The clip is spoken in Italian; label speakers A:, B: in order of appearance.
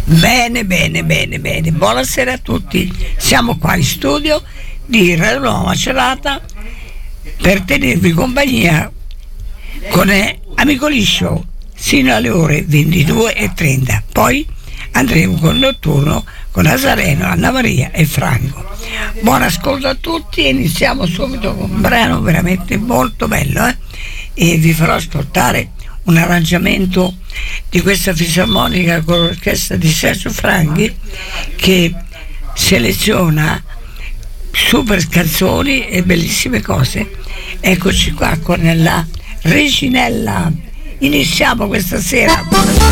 A: Bene, bene, bene, bene. Buonasera a tutti. Siamo qua in studio di Radio Nuova Macerata per tenervi compagnia con Amico Liscio sino alle ore 22:30. Poi andremo con il notturno con Nazareno, Anna Maria e Franco. Buon ascolto a tutti e iniziamo subito con un brano veramente molto bello, e vi farò ascoltare un arrangiamento di questa fisarmonica con l'orchestra di Sergio Franghi, che seleziona super canzoni e bellissime cose. Eccoci qua con la Reginella. Iniziamo questa sera.